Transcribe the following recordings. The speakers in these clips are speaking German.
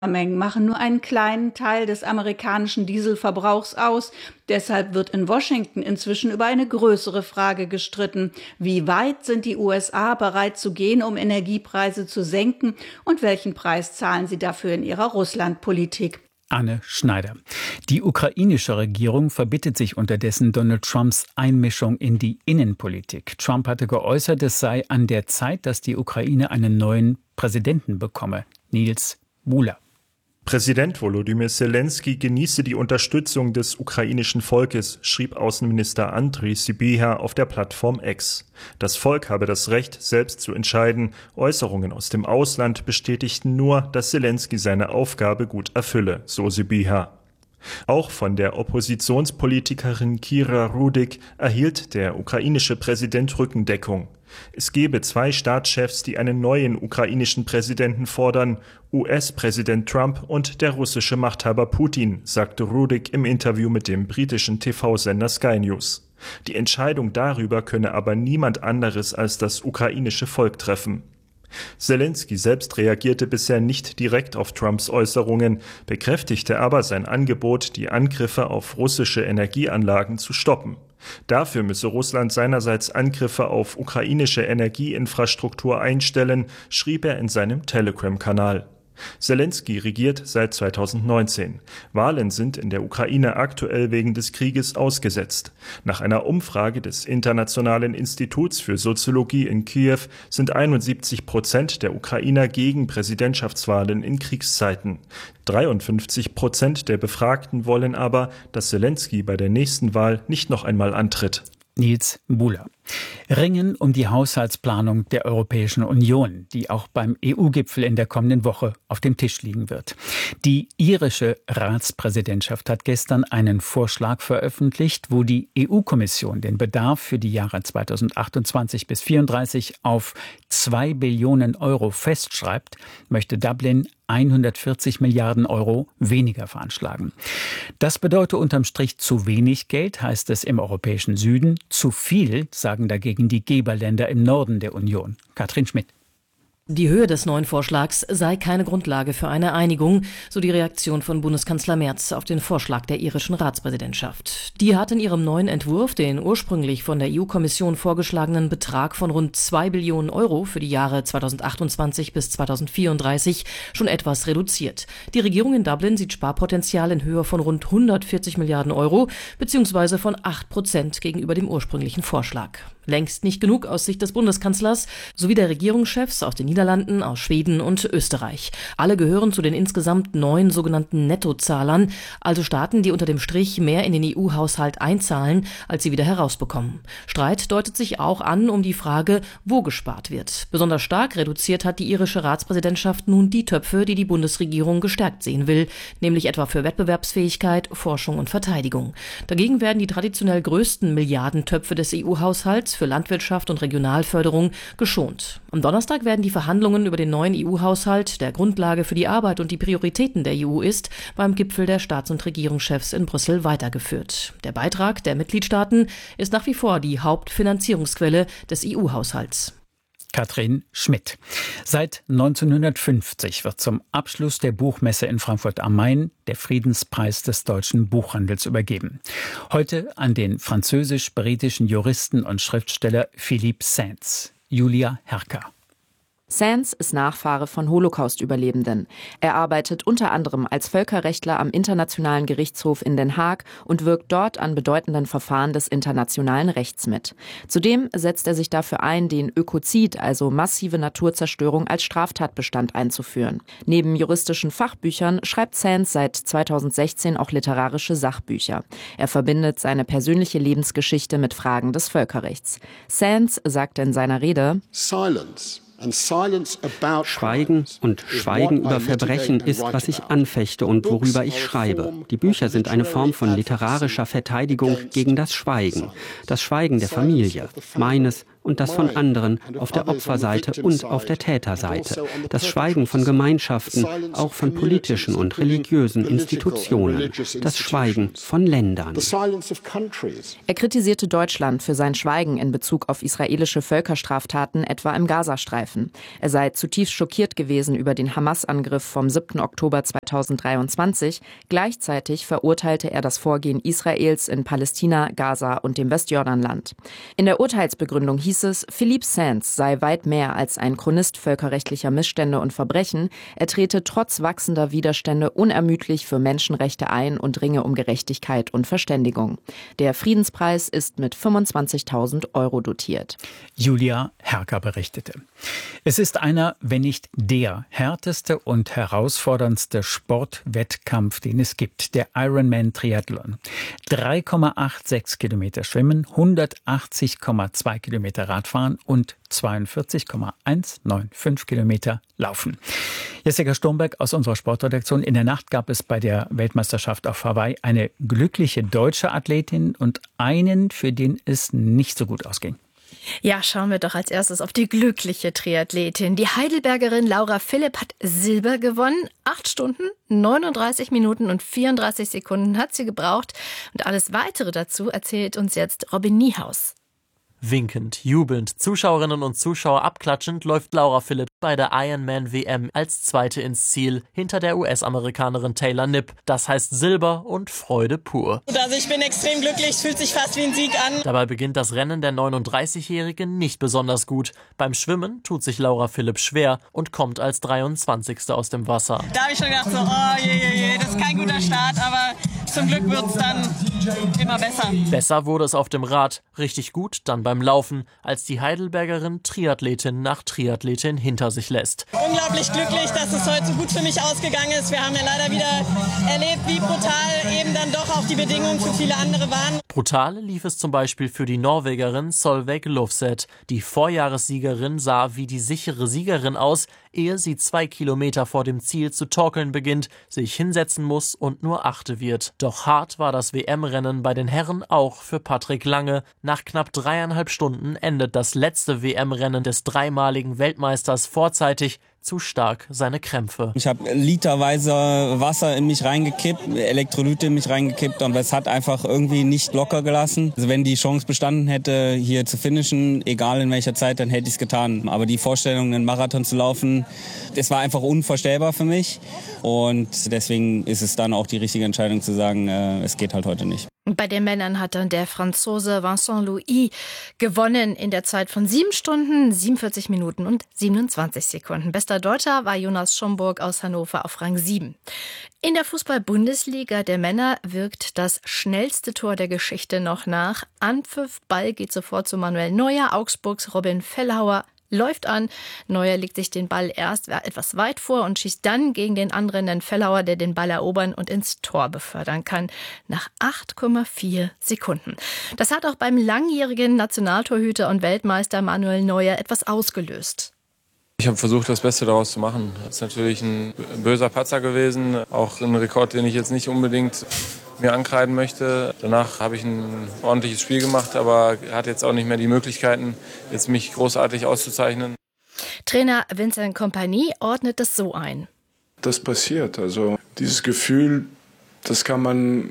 Mengen machen nur einen kleinen Teil des amerikanischen Dieselverbrauchs aus. Deshalb wird in Washington inzwischen über eine größere Frage gestritten. Wie weit sind die USA bereit zu gehen, um Energiepreise zu senken? Und welchen Preis zahlen sie dafür in ihrer Russlandpolitik? Anne Schneider. Die ukrainische Regierung verbittet sich unterdessen Donald Trumps Einmischung in die Innenpolitik. Trump hatte geäußert, es sei an der Zeit, dass die Ukraine einen neuen Präsidenten bekomme. Nils Buhler. Präsident Volodymyr Zelensky genieße die Unterstützung des ukrainischen Volkes, schrieb Außenminister Andriy Sybiha auf der Plattform X. Das Volk habe das Recht, selbst zu entscheiden. Äußerungen aus dem Ausland bestätigten nur, dass Zelensky seine Aufgabe gut erfülle, so Sybiha. Auch von der Oppositionspolitikerin Kira Rudik erhielt der ukrainische Präsident Rückendeckung. Es gebe 2 Staatschefs, die einen neuen ukrainischen Präsidenten fordern, US-Präsident Trump und der russische Machthaber Putin, sagte Rudik im Interview mit dem britischen TV-Sender Sky News. Die Entscheidung darüber könne aber niemand anderes als das ukrainische Volk treffen. Zelensky selbst reagierte bisher nicht direkt auf Trumps Äußerungen, bekräftigte aber sein Angebot, die Angriffe auf russische Energieanlagen zu stoppen. Dafür müsse Russland seinerseits Angriffe auf ukrainische Energieinfrastruktur einstellen, schrieb er in seinem Telegram-Kanal. Zelensky regiert seit 2019. Wahlen sind in der Ukraine aktuell wegen des Krieges ausgesetzt. Nach einer Umfrage des Internationalen Instituts für Soziologie in Kiew sind 71% der Ukrainer gegen Präsidentschaftswahlen in Kriegszeiten. 53% der Befragten wollen aber, dass Zelensky bei der nächsten Wahl nicht noch einmal antritt. Nils Buhler. Ringen um die Haushaltsplanung der Europäischen Union, die auch beim EU-Gipfel in der kommenden Woche auf dem Tisch liegen wird. Die irische Ratspräsidentschaft hat gestern einen Vorschlag veröffentlicht, wo die EU-Kommission den Bedarf für die Jahre 2028 bis 2034 auf 2 Billionen Euro festschreibt, möchte Dublin 140 Milliarden Euro weniger veranschlagen. Das bedeutet unterm Strich zu wenig Geld, heißt es im europäischen Süden. Zu viel, sagen dagegen die Geberländer im Norden der Union. Katrin Schmidt. Die Höhe des neuen Vorschlags sei keine Grundlage für eine Einigung, so die Reaktion von Bundeskanzler Merz auf den Vorschlag der irischen Ratspräsidentschaft. Die hat in ihrem neuen Entwurf den ursprünglich von der EU-Kommission vorgeschlagenen Betrag von rund 2 Billionen Euro für die Jahre 2028 bis 2034 schon etwas reduziert. Die Regierung in Dublin sieht Sparpotenzial in Höhe von rund 140 Milliarden Euro bzw. von 8% gegenüber dem ursprünglichen Vorschlag. Längst nicht genug aus Sicht des Bundeskanzlers sowie der Regierungschefs aus den Niederlanden, aus Schweden und Österreich. Alle gehören zu den insgesamt 9 sogenannten Nettozahlern, also Staaten, die unter dem Strich mehr in den EU-Haushalt einzahlen, als sie wieder herausbekommen. Streit deutet sich auch an um die Frage, wo gespart wird. Besonders stark reduziert hat die irische Ratspräsidentschaft nun die Töpfe, die die Bundesregierung gestärkt sehen will, nämlich etwa für Wettbewerbsfähigkeit, Forschung und Verteidigung. Dagegen werden die traditionell größten Milliardentöpfe des EU-Haushalts für Landwirtschaft und Regionalförderung geschont. Am Donnerstag werden die Verhandlungen über den neuen EU-Haushalt, der Grundlage für die Arbeit und die Prioritäten der EU ist, beim Gipfel der Staats- und Regierungschefs in Brüssel weitergeführt. Der Beitrag der Mitgliedstaaten ist nach wie vor die Hauptfinanzierungsquelle des EU-Haushalts. Katrin Schmidt. Seit 1950 wird zum Abschluss der Buchmesse in Frankfurt am Main der Friedenspreis des deutschen Buchhandels übergeben. Heute an den französisch-britischen Juristen und Schriftsteller Philippe Sands. Julia Herker. Sands ist Nachfahre von Holocaust-Überlebenden. Er arbeitet unter anderem als Völkerrechtler am Internationalen Gerichtshof in Den Haag und wirkt dort an bedeutenden Verfahren des internationalen Rechts mit. Zudem setzt er sich dafür ein, den Ökozid, also massive Naturzerstörung, als Straftatbestand einzuführen. Neben juristischen Fachbüchern schreibt Sands seit 2016 auch literarische Sachbücher. Er verbindet seine persönliche Lebensgeschichte mit Fragen des Völkerrechts. Sands sagte in seiner Rede: Schweigen und Schweigen über Verbrechen ist, was ich anfechte und worüber ich schreibe. Die Bücher sind eine Form von literarischer Verteidigung gegen das Schweigen der Familie, meines und das von anderen auf der Opferseite und auf der Täterseite. Das Schweigen von Gemeinschaften, auch von politischen und religiösen Institutionen. Das Schweigen von Ländern. Er kritisierte Deutschland für sein Schweigen in Bezug auf israelische Völkerstraftaten, etwa im Gazastreifen. Er sei zutiefst schockiert gewesen über den Hamas-Angriff vom 7. Oktober 2023. Gleichzeitig verurteilte er das Vorgehen Israels in Palästina, Gaza und dem Westjordanland. In der Urteilsbegründung hieß es, Philippe Sands sei weit mehr als ein Chronist völkerrechtlicher Missstände und Verbrechen. Er trete trotz wachsender Widerstände unermüdlich für Menschenrechte ein und ringe um Gerechtigkeit und Verständigung. Der Friedenspreis ist mit 25.000 € dotiert. Julia Herker berichtete. Es ist einer, wenn nicht der härteste und herausforderndste Sportwettkampf, den es gibt, der Ironman Triathlon. 3,86 Kilometer Schwimmen, 180,2 Kilometer Radfahren und 42,195 Kilometer Laufen. Jessica Sturmberg aus unserer Sportredaktion. In der Nacht gab es bei der Weltmeisterschaft auf Hawaii eine glückliche deutsche Athletin und einen, für den es nicht so gut ausging. Ja, schauen wir doch als erstes auf die glückliche Triathletin. Die Heidelbergerin Laura Philipp hat Silber gewonnen. 8 Stunden, 39 Minuten und 34 Sekunden hat sie gebraucht. Und alles Weitere dazu erzählt uns jetzt Robin Niehaus. Winkend, jubelnd, Zuschauerinnen und Zuschauer abklatschend läuft Laura Philipp bei der Ironman WM als Zweite ins Ziel, hinter der US-Amerikanerin Taylor Knipp. Das heißt Silber und Freude pur. Also ich bin extrem glücklich, es fühlt sich fast wie ein Sieg an. Dabei beginnt das Rennen der 39-Jährigen nicht besonders gut. Beim Schwimmen tut sich Laura Philipp schwer und kommt als 23. aus dem Wasser. Da habe ich schon gedacht, so, oh je, das ist kein guter Start, aber zum Glück wird es dann immer besser. Besser wurde es auf dem Rad, richtig gut dann beim Laufen, als die Heidelbergerin Triathletin nach Triathletin hinter sich lässt. Unglaublich glücklich, dass es heute so gut für mich ausgegangen ist. Wir haben ja leider wieder erlebt, wie brutal eben dann doch auch die Bedingungen für viele andere waren. Brutal lief es zum Beispiel für die Norwegerin Solveig Lofseth. Die Vorjahressiegerin sah wie die sichere Siegerin aus, ehe sie 2 Kilometer vor dem Ziel zu torkeln beginnt, sich hinsetzen muss und nur Achte wird. Doch hart war das WM-Rennen bei den Herren auch für Patrick Lange. Nach knapp 3,5 Stunden endet das letzte WM-Rennen des dreimaligen Weltmeisters vorzeitig. Zu stark seine Krämpfe. Ich habe literweise Wasser in mich reingekippt, Elektrolyte in mich reingekippt, und es hat einfach irgendwie nicht locker gelassen. Also wenn die Chance bestanden hätte, hier zu finishen, egal in welcher Zeit, dann hätte ich es getan. Aber die Vorstellung, einen Marathon zu laufen, das war einfach unvorstellbar für mich. Und deswegen ist es dann auch die richtige Entscheidung zu sagen, es geht halt heute nicht. Bei den Männern hat dann der Franzose Vincent Louis gewonnen in der Zeit von 7 Stunden, 47 Minuten und 27 Sekunden. Bester Deutscher war Jonas Schomburg aus Hannover auf Rang 7. In der Fußball-Bundesliga der Männer wirkt das schnellste Tor der Geschichte noch nach. Anpfiff, Ball geht sofort zu Manuel Neuer, Augsburgs Robin Fellhauer läuft an. Neuer legt sich den Ball erst etwas weit vor und schießt dann gegen den anderen Fellhauer, der den Ball erobern und ins Tor befördern kann. Nach 8,4 Sekunden. Das hat auch beim langjährigen Nationaltorhüter und Weltmeister Manuel Neuer etwas ausgelöst. Ich habe versucht, das Beste daraus zu machen. Das ist natürlich ein böser Patzer gewesen. Auch ein Rekord, den ich jetzt nicht unbedingt mir ankreiden möchte. Danach habe ich ein ordentliches Spiel gemacht, aber hatte jetzt auch nicht mehr die Möglichkeiten, jetzt mich großartig auszuzeichnen. Trainer Vincent Kompany ordnet es so ein. Das passiert. Also dieses Gefühl, das kann man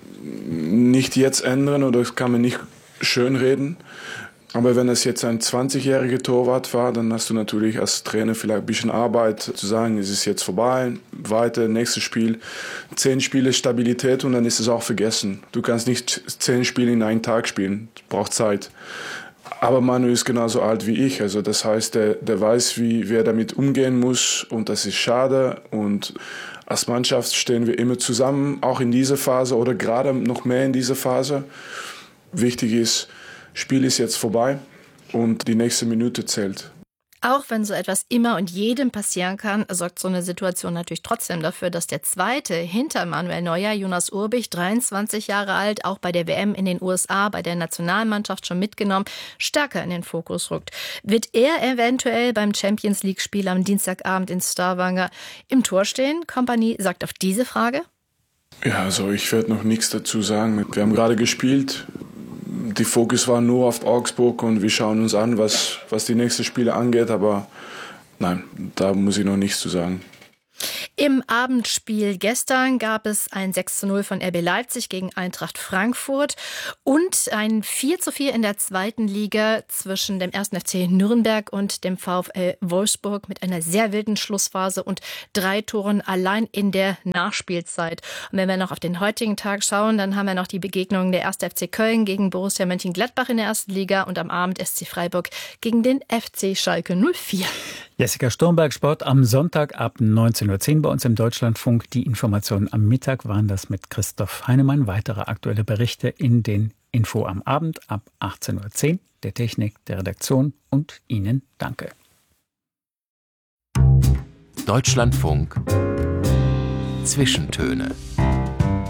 nicht jetzt ändern oder das kann man nicht schönreden. Aber wenn es jetzt ein 20-jähriger Torwart war, dann hast du natürlich als Trainer vielleicht ein bisschen Arbeit zu sagen, es ist jetzt vorbei, weiter, nächstes Spiel. 10 Spiele Stabilität und dann ist es auch vergessen. Du kannst nicht 10 Spiele in einem Tag spielen, das braucht Zeit. Aber Manu ist genauso alt wie ich, also das heißt, der weiß, wie er damit umgehen muss und das ist schade. Und als Mannschaft stehen wir immer zusammen, auch in dieser Phase oder gerade noch mehr in dieser Phase. Wichtig ist, Spiel ist jetzt vorbei und die nächste Minute zählt. Auch wenn so etwas immer und jedem passieren kann, sorgt so eine Situation natürlich trotzdem dafür, dass der Zweite hinter Manuel Neuer, Jonas Urbich, 23 Jahre alt, auch bei der WM in den USA, bei der Nationalmannschaft schon mitgenommen, stärker in den Fokus rückt. Wird er eventuell beim Champions-League-Spiel am Dienstagabend in Stavanger im Tor stehen? Kompany sagt auf diese Frage: Ja, also ich werde noch nichts dazu sagen. Wir haben gerade gespielt. die Fokus war nur auf Augsburg und wir schauen uns an, was die nächsten Spiele angeht. Aber nein, da muss ich noch nichts zu sagen. Im Abendspiel gestern gab es ein 6:0 von RB Leipzig gegen Eintracht Frankfurt und ein 4:4 in der zweiten Liga zwischen dem 1. FC Nürnberg und dem VfL Wolfsburg mit einer sehr wilden Schlussphase und 3 Toren allein in der Nachspielzeit. Und wenn wir noch auf den heutigen Tag schauen, dann haben wir noch die Begegnung der 1. FC Köln gegen Borussia Mönchengladbach in der ersten Liga und am Abend SC Freiburg gegen den FC Schalke 04. Jessica Sturmberg, Sport am Sonntag ab 19:10 Uhr bei uns im Deutschlandfunk. Die Informationen am Mittag waren das mit Christoph Heinemann. Weitere aktuelle Berichte in den Info am Abend ab 18:10 Uhr. Der Technik, der Redaktion und Ihnen danke. Deutschlandfunk Zwischentöne.